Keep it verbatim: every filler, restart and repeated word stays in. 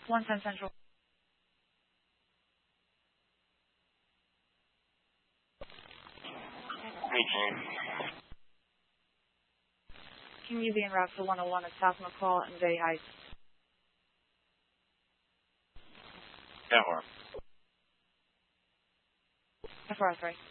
one ten Central. Reaching. Can you be en route to one oh one at South McCall and Bay Heights? ten four. F R three.